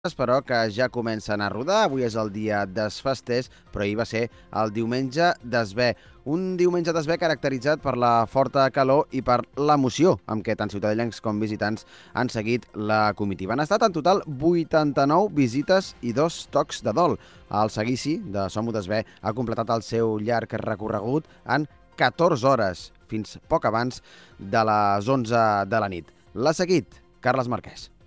però que ja comencen a rodar. Avui és el dia dels festers, però ahir va ser el diumenge d'Esber. Un diumenge d'Esber caracteritzat per la forta calor i per l'emoció amb què tant ciutadans com visitants han seguit la comitiva. Han estat en total 89 visites i 2 tocs de dol. El seguici de Som-ho d'Esber ha completat el seu llarg recorregut en 14 hores, fins poc abans de les 11 de la nit. L'ha seguit Carles Marquès.